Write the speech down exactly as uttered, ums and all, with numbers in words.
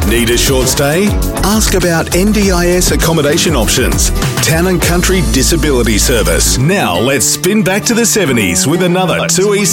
Need a short stay? Ask about N D I S accommodation options. Town and Country Disability Service. Now let's spin back to the seventies with another two E